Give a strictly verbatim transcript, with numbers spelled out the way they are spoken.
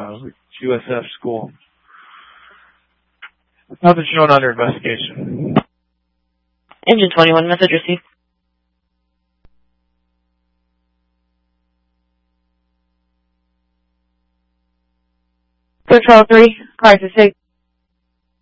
uh, U S F school. Nothing shown under investigation. Engine twenty-one, message received. Control three, crisis six.